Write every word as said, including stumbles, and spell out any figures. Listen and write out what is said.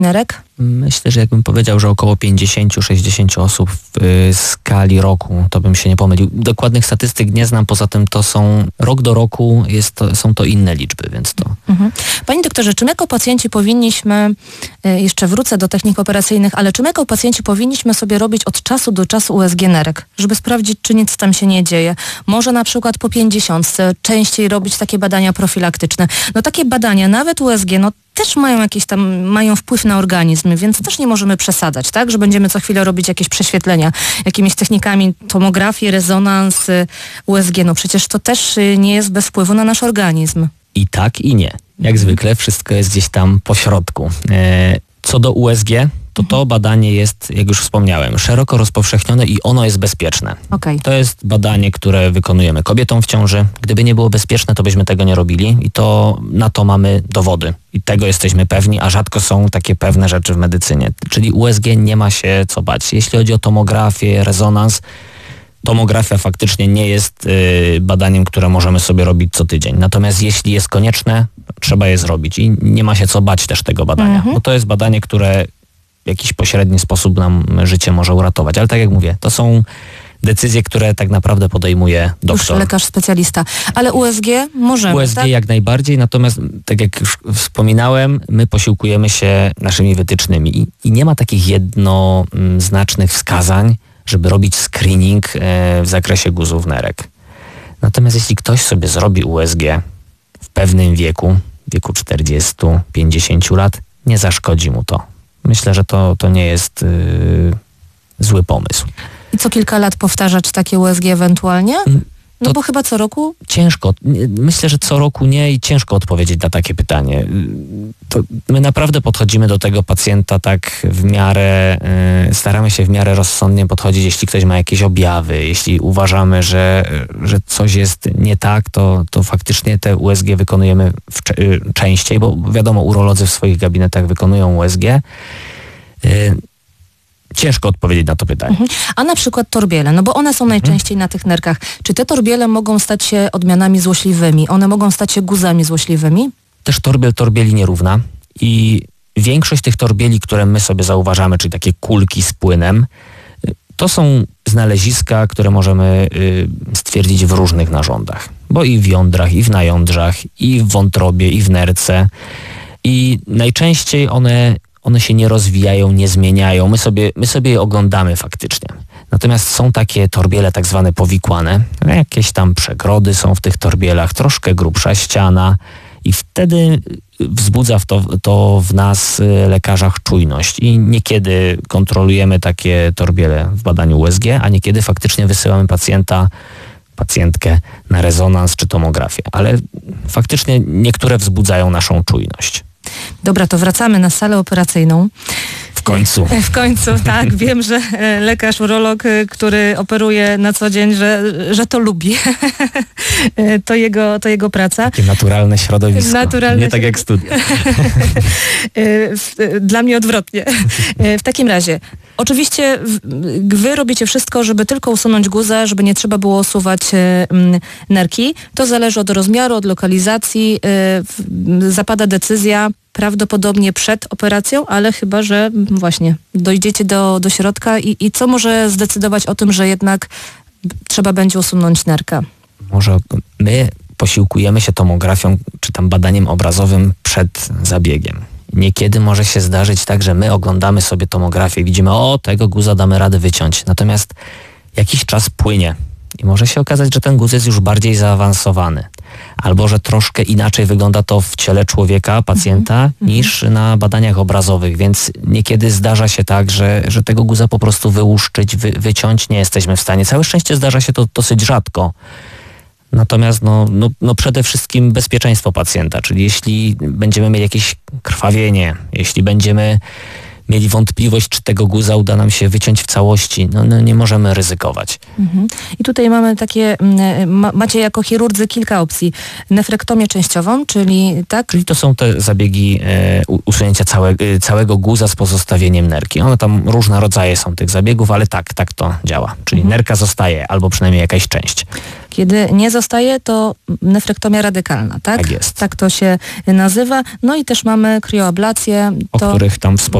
nerek? Myślę, że jakbym powiedział, że około pięćdziesiąt do sześćdziesięciu osób w y, skali roku, to bym się nie pomylił. Dokładnych statystyk nie znam, poza tym to są rok do roku, jest to, są to inne liczby, więc to... Mhm. Panie doktorze, czy my jako pacjenci powinniśmy, y, jeszcze wrócę do technik operacyjnych, ale czy my jako pacjenci powinniśmy sobie robić od czasu do czasu U S G nerek, żeby sprawdzić, czy nic tam się nie dzieje? Może na przykład po pięćdziesiątce częściej robić takie badania profilaktyczne. No takie badania, nawet U S G, no też mają jakieś tam, mają wpływ na organizm, więc też nie możemy przesadzać, tak, że będziemy co chwilę robić jakieś prześwietlenia jakimiś technikami tomografii, rezonans, U S G. No przecież to też nie jest bez wpływu na nasz organizm. I tak, i nie. Jak zwykle wszystko jest gdzieś tam po środku. E, co do U S G, to to badanie jest, jak już wspomniałem, szeroko rozpowszechnione i ono jest bezpieczne. Okay. To jest badanie, które wykonujemy kobietom w ciąży. Gdyby nie było bezpieczne, to byśmy tego nie robili i to na to mamy dowody. I tego jesteśmy pewni, a rzadko są takie pewne rzeczy w medycynie. Czyli U S G nie ma się co bać. Jeśli chodzi o tomografię, rezonans, tomografia faktycznie nie jest y, badaniem, które możemy sobie robić co tydzień. Natomiast jeśli jest konieczne, trzeba je zrobić i nie ma się co bać też tego badania. Mhm. Bo to jest badanie, które w jakiś pośredni sposób nam życie może uratować. Ale tak jak mówię, to są decyzje, które tak naprawdę podejmuje doktor. Już lekarz specjalista. Ale U S G możemy, U S G tak? jak najbardziej, natomiast tak jak już wspominałem, my posiłkujemy się naszymi wytycznymi i, i nie ma takich jednoznacznych wskazań, żeby robić screening w zakresie guzów nerek. Natomiast jeśli ktoś sobie zrobi U S G w pewnym wieku, w wieku czterdziestu do pięćdziesięciu lat, nie zaszkodzi mu to. Myślę, że to, to nie jest yy, zły pomysł. I co kilka lat powtarzać takie U S G ewentualnie? No to bo chyba co roku? Ciężko. Myślę, że co roku nie i ciężko odpowiedzieć na takie pytanie. To my naprawdę podchodzimy do tego pacjenta tak w miarę, yy, staramy się w miarę rozsądnie podchodzić, jeśli ktoś ma jakieś objawy, jeśli uważamy, że, że coś jest nie tak, to, to faktycznie te U S G wykonujemy w, yy, częściej, bo wiadomo, urolodzy w swoich gabinetach wykonują U S G. Yy, Ciężko odpowiedzieć na to pytanie. Mhm. A na przykład torbiele, no bo one są najczęściej mhm. na tych nerkach. Czy te torbiele mogą stać się odmianami złośliwymi? One mogą stać się guzami złośliwymi? Też torbiel torbieli nierówna i większość tych torbieli, które my sobie zauważamy, czyli takie kulki z płynem, to są znaleziska, które możemy y, stwierdzić w różnych narządach. Bo i w jądrach, i w najądrzach, i w wątrobie, i w nerce. I najczęściej one One się nie rozwijają, nie zmieniają. My sobie, my sobie je oglądamy faktycznie. Natomiast są takie torbiele tak zwane powikłane. Jakieś tam przegrody są w tych torbielach, troszkę grubsza ściana i wtedy wzbudza w to, to w nas, lekarzach, czujność. I niekiedy kontrolujemy takie torbiele w badaniu U S G, a niekiedy faktycznie wysyłamy pacjenta, pacjentkę na rezonans czy tomografię. Ale faktycznie niektóre wzbudzają naszą czujność. Dobra, to wracamy na salę operacyjną. W końcu. W końcu, tak. Wiem, że lekarz, urolog, który operuje na co dzień, że, że to lubi. To jego, to jego praca. Takie naturalne środowisko. Naturalne Nie tak jak studia. Dla mnie odwrotnie. W takim razie, oczywiście wy robicie wszystko, żeby tylko usunąć guzę, żeby nie trzeba było usuwać nerki. To zależy od rozmiaru, od lokalizacji. Zapada decyzja prawdopodobnie przed operacją, ale chyba, że właśnie dojdziecie do, do środka i, i co może zdecydować o tym, że jednak trzeba będzie usunąć nerka? Może my posiłkujemy się tomografią czy tam badaniem obrazowym przed zabiegiem. Niekiedy może się zdarzyć tak, że my oglądamy sobie tomografię i widzimy, o, tego guza damy radę wyciąć. Natomiast jakiś czas płynie i może się okazać, że ten guz jest już bardziej zaawansowany. Albo, że troszkę inaczej wygląda to w ciele człowieka, pacjenta, mm-hmm. niż na badaniach obrazowych, więc niekiedy zdarza się tak, że, że tego guza po prostu wyłuszczyć, wy, wyciąć nie jesteśmy w stanie. Całe szczęście zdarza się to dosyć rzadko. Natomiast no, no, no przede wszystkim bezpieczeństwo pacjenta, czyli jeśli będziemy mieli jakieś krwawienie, jeśli będziemy mieli wątpliwość, czy tego guza uda nam się wyciąć w całości. No, no nie możemy ryzykować. Mhm. I tutaj mamy takie, ma, macie jako chirurdzy kilka opcji. Nefrektomię częściową, czyli tak? Czyli to są te zabiegi e, usunięcia całe, e, całego guza z pozostawieniem nerki. One tam różne rodzaje są tych zabiegów, ale tak, tak to działa. Czyli mhm. nerka zostaje, albo przynajmniej jakaś część. Kiedy nie zostaje, to nefrektomia radykalna, tak? Tak jest. Tak to się nazywa. No i też mamy krioablację. O to... których tam wspomniałem.